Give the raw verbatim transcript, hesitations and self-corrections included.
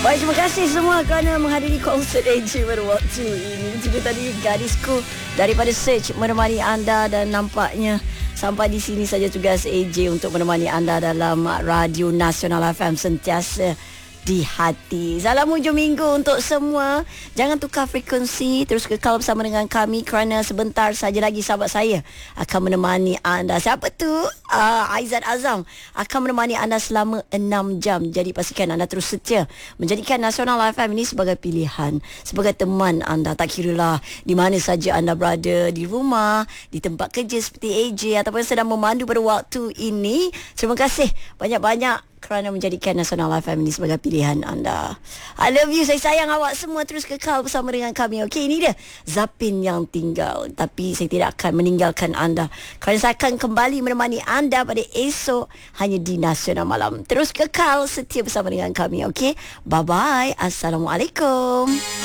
Baik, terima kasih semua kerana menghadiri konsert A J pada waktu ini. Itu tadi gadisku daripada Search menemani anda, dan nampaknya sampai di sini saja tugas A J untuk menemani anda dalam Radio Nasional F M, sentiasa di hati. Salam hujung minggu untuk semua. Jangan tukar frekuensi, terus kekal bersama dengan kami kerana sebentar saja lagi sahabat saya akan menemani anda. Siapa tu? Uh, Aizat Azam akan menemani anda selama enam jam. Jadi pastikan anda terus setia menjadikan Nasional F M ini sebagai pilihan, sebagai teman anda. Tak kiralah di mana saja anda berada, di rumah, di tempat kerja seperti A J, ataupun sedang memandu pada waktu ini. Terima kasih banyak-banyak kerana menjadikan Nasional F M ini sebagai pilihan anda. I love you, saya sayang awak semua. Terus kekal bersama dengan kami. Okey, ini dia Zapin yang tinggal. Tapi saya tidak akan meninggalkan anda, kerana saya akan kembali menemani anda pada esok hanya di Nasional Malam. Terus kekal setia bersama dengan kami. Okey, bye-bye. Assalamualaikum.